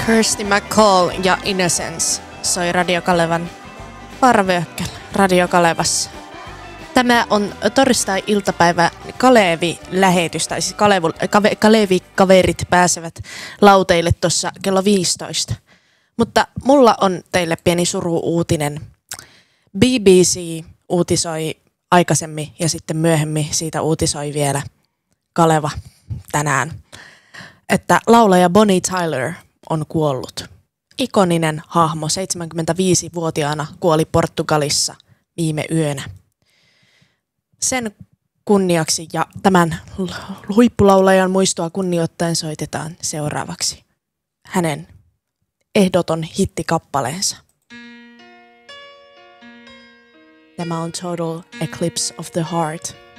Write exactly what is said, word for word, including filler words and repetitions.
Kirsty MacColl ja Innocence soi Radio Kalevan Parveökkel Radio Kalevassa. Tämä on torstai-iltapäivä Kalevi-lähetys, tai siis Kalevu, kave, Kalevi-kaverit pääsevät lauteille tuossa kello viisitoista. Mutta mulla on teille pieni suru-uutinen. B B C uutisoi aikaisemmin ja sitten myöhemmin siitä uutisoi vielä Kaleva tänään, että laulaja Bonnie Tyler on kuollut. Ikoninen hahmo, seitsemänkymmentäviisivuotiaana kuoli Portugalissa viime yönä. Sen kunniaksi ja tämän huippulaulajan muistoa kunnioittaen soitetaan seuraavaksi hänen ehdoton hittikappaleensa. Tämä on Total Eclipse of the Heart.